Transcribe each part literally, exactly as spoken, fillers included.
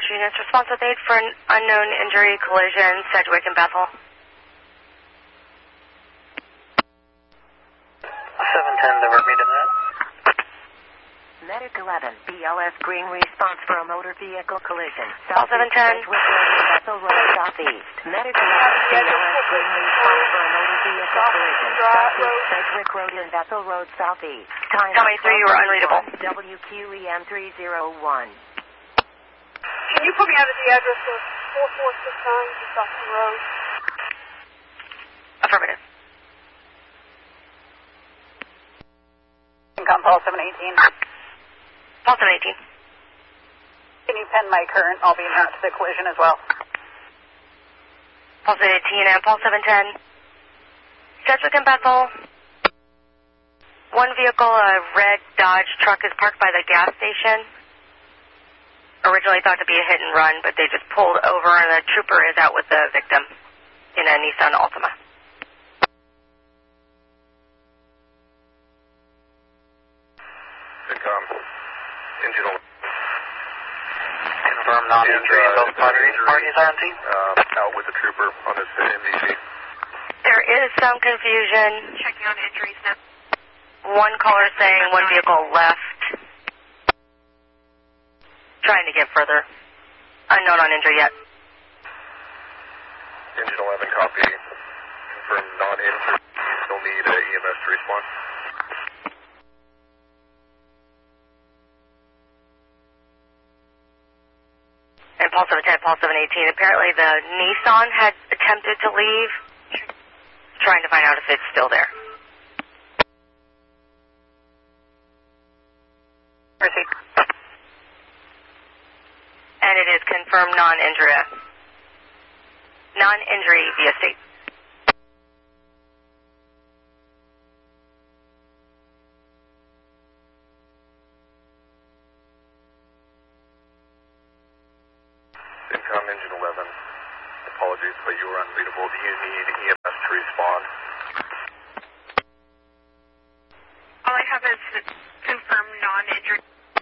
units. Response with aid for an unknown injury collision, Sedgwick and Bethel. seven ten, divert me to that. Medic eleven, B L S Green response for a motor vehicle collision. All seven ten. Sedgwick Road and Bethel Road Southeast. Medic eleven, B L S Green response for a motor vehicle collision. Southeast Sedgwick Road and Bethel Road Southeast. Time Tell me three, you were unreadable. W Q E M three zero one. Can you put me out of the address of four four six nine Dawson Road? Affirmative. Income Paul seven eighteen. Paul seven eighteen. Can you pen my current? I'll be in route to the collision as well. Paul seven eighteen and Paul seven ten. Sedgwick and Bethel. One vehicle, a red Dodge truck, is parked by the gas station. Originally thought to be a hit and run, but they just pulled over and the trooper is out with the victim in a Nissan Altima. Income. Engine. Confirm non-injury in both parties. Parties are on scene. Uh, out with the trooper on his M V C. There is some confusion. Checking on injuries now. One caller saying one vehicle left. Trying to get further. Unknown on injury yet. Engine eleven, copy. Confirm non-injured. You still need uh, E M S to respond. And Paul seven ten, Paul seven eighteen. Apparently the Nissan had attempted to leave. Trying to find out if it's still there. Receive. And it is confirmed non-injury. Non-injury via state. Income engine eleven. Apologies, but you were unreadable. Do you need E M S to respond? All I have is confirmed non-injury.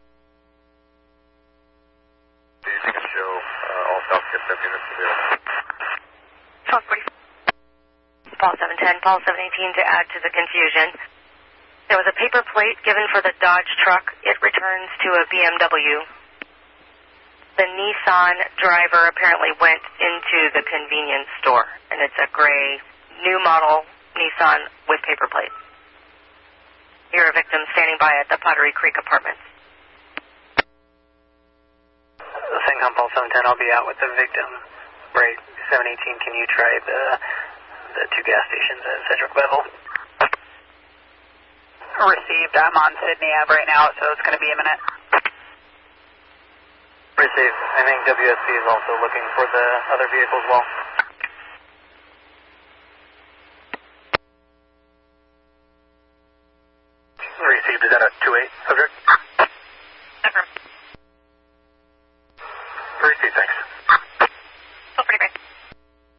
You can show uh, all South Kip units available. twelve forty. Paul seven ten, Paul seven eighteen to add to the confusion. There was a paper plate given for the Dodge truck. It returns to a B M W. The Nissan driver apparently went into the convenience store, and it's a gray, new model Nissan with paper plate. You're a victim standing by at the Pottery Creek Apartments. Income Paul seven ten, I'll be out with the victim. Break seven eighteen, can you try the the two gas stations at Sedgwick Bethel? Received. I'm on Sydney Ave right now, so it's going to be a minute. Received. I think W S C is also looking for the other vehicle as well. Received. Is that a two eight subject?